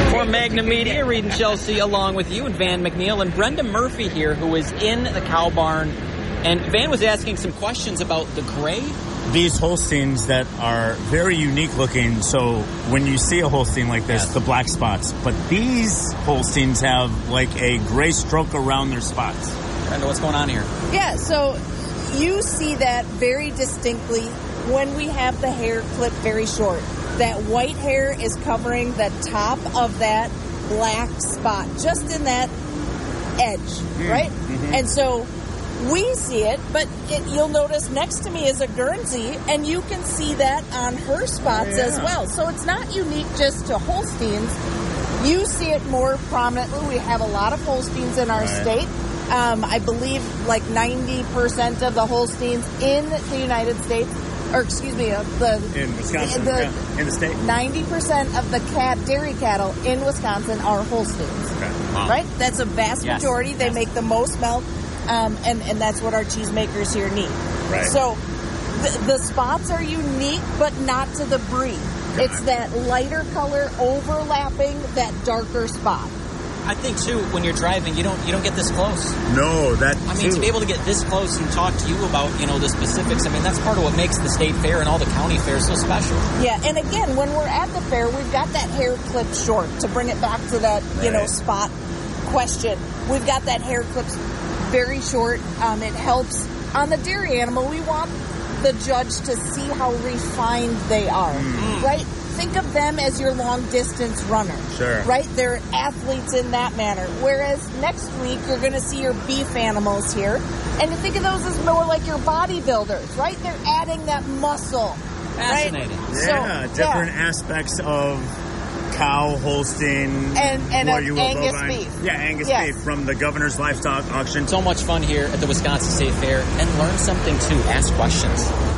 For Magnum Media, Reed and Chelsea along with you and Van McNeil and Brenda Murphy here, who is in the cow barn. And Van was asking some questions about the gray. These Holsteins that are very unique looking. So when you see a Holstein like this, the black spots. But these Holsteins have like a gray stroke around their spots. Brenda, what's going on here? Yeah, so you see that very distinctly when we have the hair clipped very short. That white hair is covering the top of that black spot, just in that edge, right? Mm-hmm. And so we see it, but you'll notice next to me is a Guernsey, and you can see that on her spots as well. So it's not unique just to Holsteins. You see it more prominently. We have a lot of Holsteins in our state. I believe like 90% of the Holsteins in the United States, or excuse me, in Wisconsin, in the state. 90% of the dairy cattle in Wisconsin are Holsteins. Okay. Wow. Right? That's a vast majority. They make the most milk, and that's what our cheesemakers here need. Right. So the spots are unique, but not to the breed. It's that lighter color overlapping that darker spot. I think too, when you're driving, you don't get this close. No, to be able to get this close and talk to you about, the specifics, that's part of what makes the state fair and all the county fairs so special. Yeah, and again, when we're at the fair, we've got that hair clipped short to bring it back to that, spot question. We've got that hair clipped very short. It helps on the dairy animal. We want the judge to see how refined they are, right? Think of them as your long-distance runner. Sure. Right? They're athletes in that manner. Whereas next week, you're going to see your beef animals here. And you think of those as more like your bodybuilders, right? They're adding that muscle. Fascinating. Right? Yeah, different aspects of cow, Holstein, and Angus bovine. beef. Yeah, Angus beef from the Governor's Livestock Auction. So much fun here at the Wisconsin State Fair. And learn something, too. Ask questions.